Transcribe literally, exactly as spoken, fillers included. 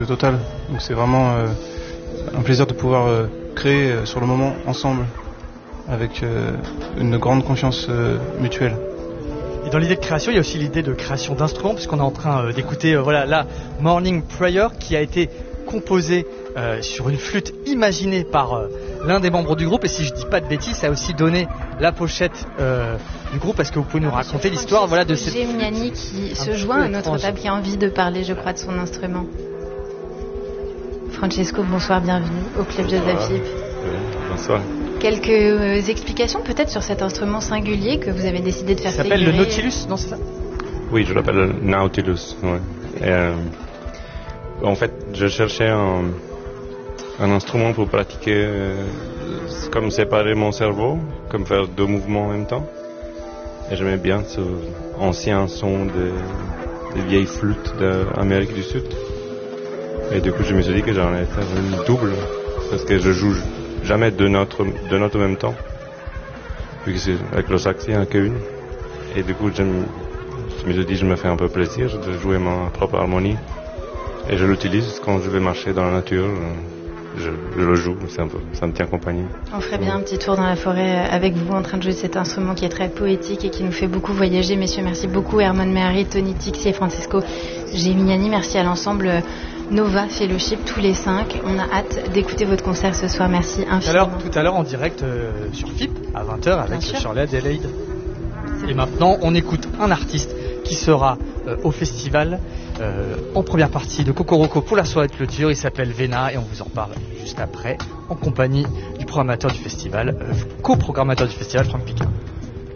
Total, donc c'est vraiment euh, un plaisir de pouvoir euh, créer euh, sur le moment ensemble avec euh, une grande confiance euh, mutuelle. Et dans l'idée de création, il y a aussi l'idée de création d'instruments, puisqu'on est en train euh, d'écouter euh, voilà, la Morning Prayer qui a été composée euh, sur une flûte imaginée par euh, l'un des membres du groupe. Et si je dis pas de bêtises, ça a aussi donné la pochette euh, du groupe. Est-ce que vous pouvez nous raconter l'histoire voilà, de cette Gemignani qui se joint à notre table, qui a envie de parler, je crois, de son instrument. Francesco, bonsoir, bienvenue au Club Joseph Philippe. Oui, bonsoir. Quelques euh, explications peut-être sur cet instrument singulier que vous avez décidé de faire figurer. Ça s'appelle le Nautilus, non c'est ça? Oui, je l'appelle le Nautilus. Ouais. Et, euh, en fait, je cherchais un, un instrument pour pratiquer, euh, comme séparer mon cerveau, comme faire deux mouvements en même temps. Et j'aimais bien ce ancien son des, des vieilles flûtes d'Amérique du Sud. Et du coup, je me suis dit que j'en allais faire une double, parce que je joue jamais deux notes, deux notes en même temps, vu que c'est avec le sax, il n'y en a qu'une. Et du coup, je me, je me suis dit, je me fais un peu plaisir de jouer ma propre harmonie. Et je l'utilise quand je vais marcher dans la nature. Je, je le joue, c'est un peu, ça me tient compagnie. On ferait bien un petit tour dans la forêt avec vous en train de jouer cet instrument qui est très poétique et qui nous fait beaucoup voyager. Messieurs, merci beaucoup. Hermone Mehari, Tony Tixi et Francesco Gemignani. Merci à l'ensemble Nova Fellowship, tous les cinq. On a hâte d'écouter votre concert ce soir. Merci infiniment. Tout à l'heure, tout à l'heure en direct euh, sur F I P à vingt heures avec Shirley Adelaide. Et maintenant, on écoute un artiste qui sera euh, au festival euh, en première partie de Cocoroco pour la soirée de clôture. Il s'appelle Vena et on vous en parle juste après en compagnie du programmateur du festival, euh, co-programmateur du festival, Franck Picard.